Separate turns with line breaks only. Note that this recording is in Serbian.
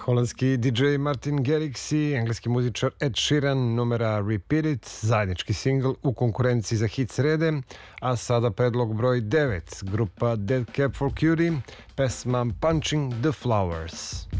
Holandski DJ Martin Garrix i engleski muzičar Ed Sheeran, numera Repeat It, zajednički singl u konkurenciji za hit srede, a sada predlog broj 9, grupa Dead Cab for Cutie, pesma Punching the Flowers.